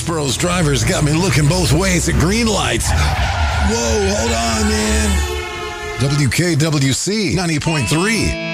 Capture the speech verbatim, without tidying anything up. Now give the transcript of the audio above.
Murfreesboro's drivers got me looking both ways at green lights. Whoa, hold on, man. W K W C ninety point three.